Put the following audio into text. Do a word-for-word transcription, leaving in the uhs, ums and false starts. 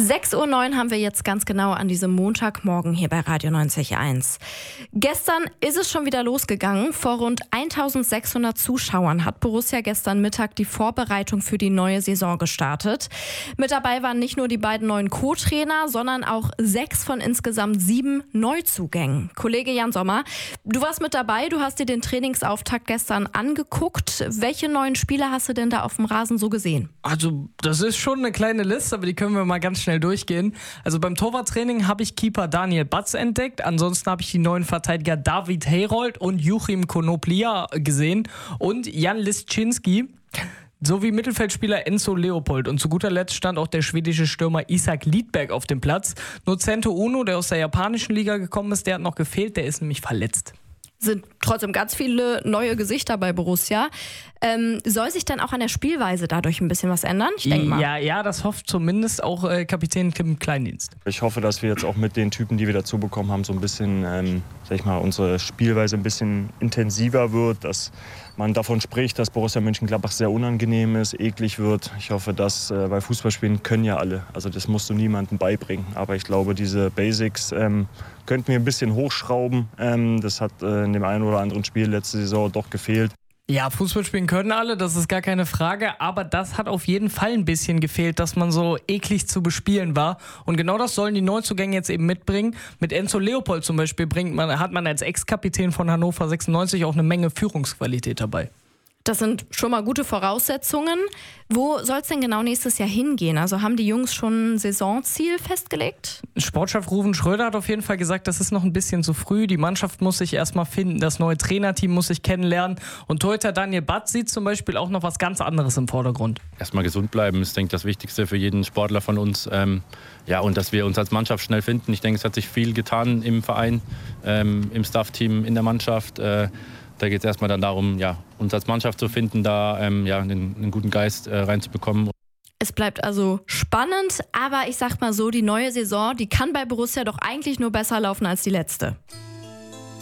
sechs Uhr neun haben wir jetzt ganz genau an diesem Montagmorgen hier bei Radio neunzig Komma eins. Gestern ist es schon wieder losgegangen. Vor rund eintausendsechshundert Zuschauern hat Borussia gestern Mittag die Vorbereitung für die neue Saison gestartet. Mit dabei waren nicht nur die beiden neuen Co-Trainer, sondern auch sechs von insgesamt sieben Neuzugängen. Kollege Jan Sommer, du warst mit dabei, du hast dir den Trainingsauftakt gestern angeguckt. Welche neuen Spieler hast du denn da auf dem Rasen so gesehen? Also das ist schon eine kleine Liste, aber die können wir mal ganz schnell durchgehen. Also beim Torwarttraining habe ich Keeper Daniel Batz entdeckt. Ansonsten habe ich die neuen Verteidiger David Herold und Joachim Konoplia gesehen und Jan Liszczynski sowie Mittelfeldspieler Enzo Leopold. Und zu guter Letzt stand auch der schwedische Stürmer Isak Lidberg auf dem Platz. Nur Cento Uno, der aus der japanischen Liga gekommen ist, der hat noch gefehlt, der ist nämlich verletzt. Sind trotzdem ganz viele neue Gesichter bei Borussia. Ähm, soll sich dann auch an der Spielweise dadurch ein bisschen was ändern? Ich denke mal. Ja, ja, das hofft zumindest auch äh, Kapitän Kim Kleindienst. Ich hoffe, dass wir jetzt auch mit den Typen, die wir dazu bekommen haben, so ein bisschen, ähm, sag ich mal, unsere Spielweise ein bisschen intensiver wird, dass man davon spricht, dass Borussia Mönchengladbach sehr unangenehm ist, eklig wird. Ich hoffe, dass, äh, weil Fußballspielen können ja alle, also das musst du niemandem beibringen. Aber ich glaube, diese Basics ähm, könnten wir ein bisschen hochschrauben. Ähm, das hat äh, in dem einen oder anderen Spiel letzte Saison doch gefehlt. Ja, Fußball spielen können alle, das ist gar keine Frage, aber das hat auf jeden Fall ein bisschen gefehlt, dass man so eklig zu bespielen war. Und genau das sollen die Neuzugänge jetzt eben mitbringen. Mit Enzo Leopold zum Beispiel bringt man, hat man als Ex-Kapitän von Hannover sechsundneunzig auch eine Menge Führungsqualität dabei. Das sind schon mal gute Voraussetzungen. Wo soll es denn genau nächstes Jahr hingehen? Also haben die Jungs schon ein Saisonziel festgelegt? Sportchef Ruven Schröder hat auf jeden Fall gesagt, das ist noch ein bisschen zu früh. Die Mannschaft muss sich erstmal finden, das neue Trainerteam muss sich kennenlernen. Und Torhüter Daniel Batz sieht zum Beispiel auch noch was ganz anderes im Vordergrund. Erstmal gesund bleiben ist, denke ich, das Wichtigste für jeden Sportler von uns. Ähm, ja, und dass wir uns als Mannschaft schnell finden. Ich denke, es hat sich viel getan im Verein, ähm, im Staffteam, in der Mannschaft. Äh, Da geht es erstmal dann darum, ja, uns als Mannschaft zu finden, da ähm, ja, einen, einen guten Geist äh, reinzubekommen. Es bleibt also spannend, aber ich sag mal so, die neue Saison, die kann bei Borussia doch eigentlich nur besser laufen als die letzte.